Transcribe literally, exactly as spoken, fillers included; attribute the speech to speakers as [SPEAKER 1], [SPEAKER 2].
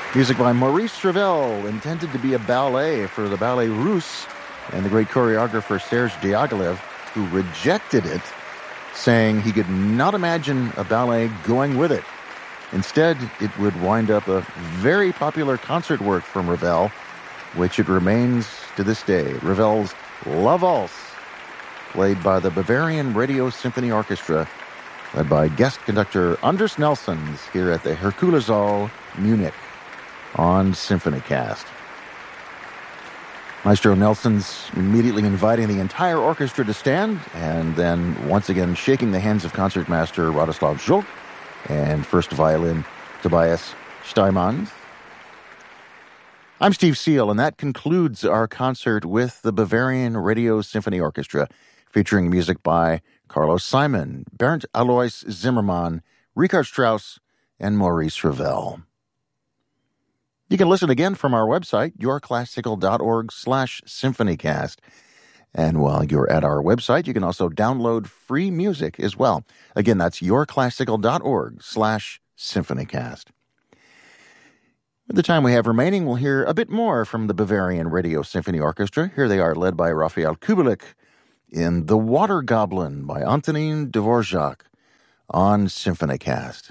[SPEAKER 1] Music by Maurice Ravel, intended to be a ballet for the Ballet Russe and the great choreographer Serge Diaghilev, who rejected it, saying he could not imagine a ballet going with it. Instead, it would wind up a very popular concert work from Ravel, which it remains to this day. Ravel's La Valse, played by the Bavarian Radio Symphony Orchestra, led by guest conductor Anders Nelsons here at the Herkulessaal, Munich, on SymphonyCast. Maestro Nelsons immediately inviting the entire orchestra to stand, and then once again shaking the hands of concertmaster Radoslav Zsulk and first violin Tobias Steinmann. I'm Steve Seal, and that concludes our concert with the Bavarian Radio Symphony Orchestra, featuring music by Carlos Simon, Bernd Alois Zimmermann, Richard Strauss, and Maurice Ravel. You can listen again from our website, yourclassical.org slash symphonycast. And while you're at our website, you can also download free music as well. Again, that's yourclassical.org slash symphonycast. With the time we have remaining, we'll hear a bit more from the Bavarian Radio Symphony Orchestra. Here they are, led by Raphael Kubelik in The Water Goblin by Antonin Dvorak on SymphonyCast.